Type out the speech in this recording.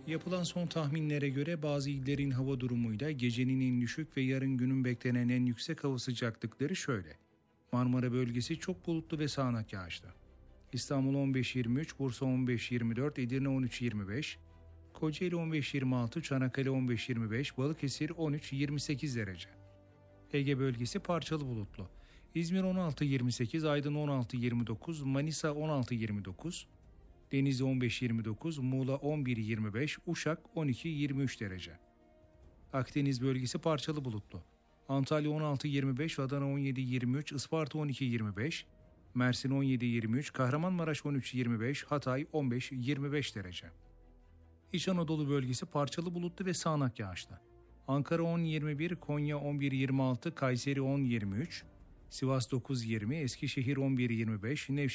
Yapılan son tahminlere göre bazı illerin hava durumuyla gecenin en düşük ve yarın günün beklenen en yüksek hava sıcaklıkları şöyle. Marmara bölgesi çok bulutlu ve sağanak yağışlı. İstanbul 15-23, Bursa 15-24, Edirne 13-25, Kocaeli 15-26, Çanakkale 15-25, Balıkesir 13-28 derece. Ege bölgesi parçalı bulutlu. İzmir 16-28, Aydın 16-29, Manisa 16-29, Denizli 15-29, Muğla 11-25, Uşak 12-23 derece. Akdeniz bölgesi parçalı bulutlu. Antalya 16-25, Adana 17-23, Isparta 12-25, Mersin 17-23, Kahramanmaraş 13-25, Hatay 15-25 derece. İç Anadolu bölgesi parçalı bulutlu ve sağanak yağışlı. Ankara 10-21, Konya 11-26, Kayseri 10-23, Sivas 9-20, Eskişehir 11-25, Nevşehir